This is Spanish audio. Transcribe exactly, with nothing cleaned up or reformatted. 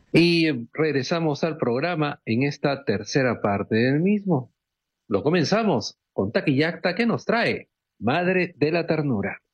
Y regresamos al programa en esta tercera parte del mismo. Lo comenzamos con Taki Yacta que nos trae Madre de la Ternura.